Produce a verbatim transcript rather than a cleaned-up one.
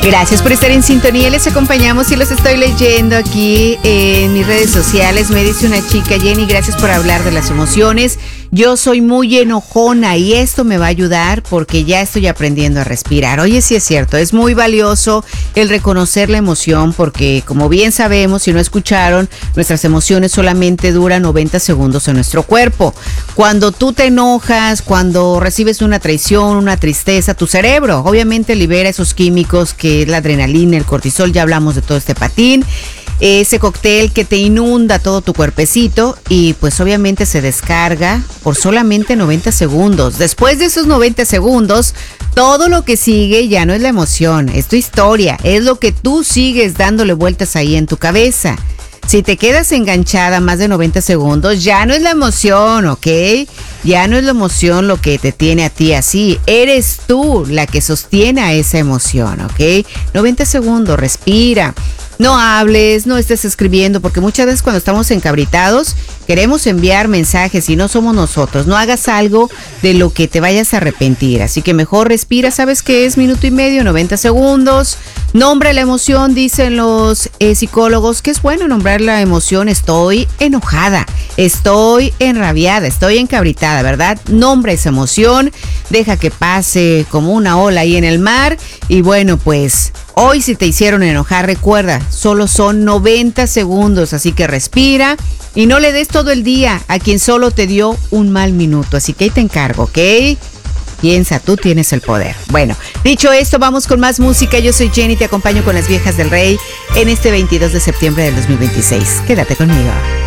Gracias por estar en sintonía, les acompañamos y los estoy leyendo aquí en mis redes sociales. Me dice una chica: Jenny, gracias por hablar de las emociones. Yo soy muy enojona y esto me va a ayudar porque ya estoy aprendiendo a respirar. Oye, sí es cierto, es muy valioso el reconocer la emoción porque, como bien sabemos, si no escucharon, nuestras emociones solamente duran noventa segundos en nuestro cuerpo. Cuando tú te enojas, cuando recibes una traición, una tristeza, tu cerebro obviamente libera esos químicos que es la adrenalina, el cortisol, ya hablamos de todo este patín. Ese cóctel que te inunda todo tu cuerpecito y pues obviamente se descarga por solamente noventa segundos. Después de esos noventa segundos, todo lo que sigue ya no es la emoción, es tu historia, es lo que tú sigues dándole vueltas ahí en tu cabeza. Si te quedas enganchada más de noventa segundos, ya no es la emoción, ¿ok? Ya no es la emoción lo que te tiene a ti así. Eres tú la que sostiene a esa emoción, ¿ok? noventa segundos, respira. No hables, no estés escribiendo, porque muchas veces cuando estamos encabritados queremos enviar mensajes y no somos nosotros. No hagas algo de lo que te vayas a arrepentir. Así que mejor respira, ¿sabes qué es? Minuto y medio, noventa segundos. Nombra la emoción, dicen los eh, psicólogos, que es bueno nombrar la emoción. Estoy enojada, estoy enrabiada, estoy encabritada, ¿verdad? Nombra esa emoción, deja que pase como una ola ahí en el mar. Y bueno, pues hoy si te hicieron enojar, recuerda, solo son noventa segundos, así que respira y no le des todo el día a quien solo te dio un mal minuto. Así que ahí te encargo, ¿ok? Piensa, tú tienes el poder. Bueno, dicho esto, vamos con más música. Yo soy Jenny, te acompaño con Las Viejas del Rey en este veintidós de septiembre del dos mil veintiséis. Quédate conmigo.